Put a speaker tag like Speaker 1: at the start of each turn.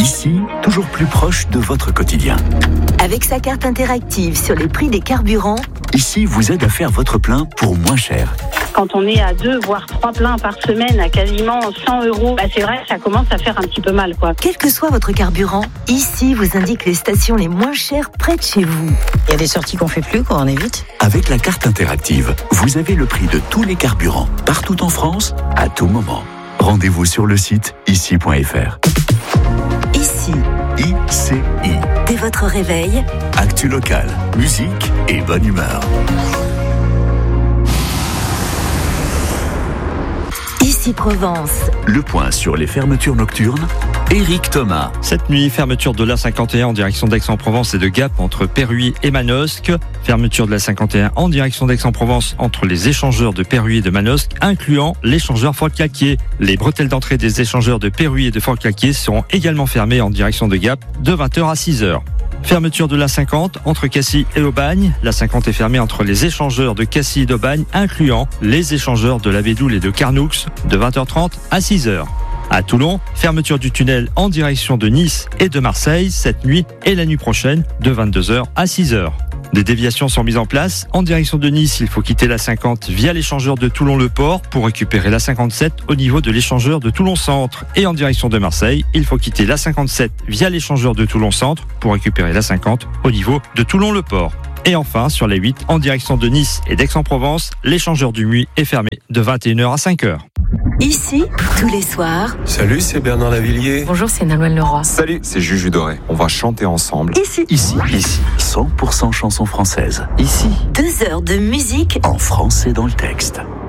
Speaker 1: Ici, toujours plus proche de votre quotidien.
Speaker 2: Avec sa carte interactive sur les prix des carburants,
Speaker 1: Ici vous aide à faire votre plein pour moins cher.
Speaker 3: Quand on est à 2 voire 3 pleins par semaine à quasiment 100 €, c'est vrai que ça commence à faire un petit peu mal, quoi.
Speaker 2: quel que soit votre carburant, Ici vous indique les stations les moins chères près de chez vous.
Speaker 4: Il y a des sorties qu'on fait plus, qu'on évite.
Speaker 1: Avec la carte interactive, vous avez le prix de tous les carburants, partout en France, à tout moment. Rendez-vous sur le site ici.fr.
Speaker 2: Ici,
Speaker 1: ICI.
Speaker 2: dès votre réveil,
Speaker 1: Actu locale, musique et bonne humeur.
Speaker 2: Ici Provence.
Speaker 1: Le point sur les fermetures nocturnes, Éric Thomas.
Speaker 5: Cette nuit, fermeture de l'A51 en direction d'Aix-en-Provence et de Gap entre Perruy et Manosque. Fermeture de l'A51 en direction d'Aix-en-Provence entre les échangeurs de Perruy et de Manosque, incluant l'échangeur Fort-Claquier. Les bretelles d'entrée des échangeurs de Perruy et de Fort-Claquier seront également fermées en direction de Gap de 20h à 6h. Fermeture de l'A50 entre Cassis et Aubagne. L'A50 est fermée entre les échangeurs de Cassis et d'Aubagne, incluant les échangeurs de la Bédoule et de Carnoux, de 20h30 à 6h. À Toulon, fermeture du tunnel en direction de Nice et de Marseille cette nuit et la nuit prochaine de 22h à 6h. Des déviations sont mises en place. En direction de Nice, il faut quitter la 50 via l'échangeur de Toulon-le-Port pour récupérer la 57 au niveau de l'échangeur de Toulon-Centre. Et en direction de Marseille, il faut quitter la 57 via l'échangeur de Toulon-Centre pour récupérer la 50 au niveau de Toulon-le-Port. Et enfin, sur la 8, en direction de Nice et d'Aix-en-Provence, l'échangeur du Muy est fermé de 21h à 5h.
Speaker 2: Ici, tous les soirs.
Speaker 6: Salut, c'est Bernard Lavillier.
Speaker 7: Bonjour, c'est Nolwenn Leroy.
Speaker 8: Salut, c'est Juju Doré. On va chanter ensemble.
Speaker 2: Ici,
Speaker 1: 100% chansons françaises.
Speaker 8: Ici.
Speaker 2: 2 heures de musique
Speaker 1: En français dans le texte.